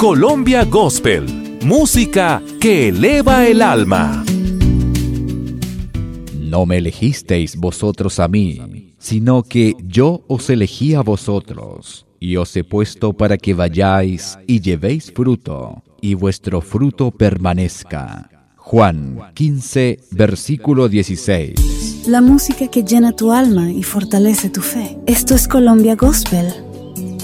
Colombia Gospel, música que eleva el alma. No me elegisteis vosotros a mí, sino que yo os elegí a vosotros, y os he puesto para que vayáis y llevéis fruto, y vuestro fruto permanezca. Juan 15, versículo 16. La música que llena tu alma y fortalece tu fe. Esto es Colombia Gospel.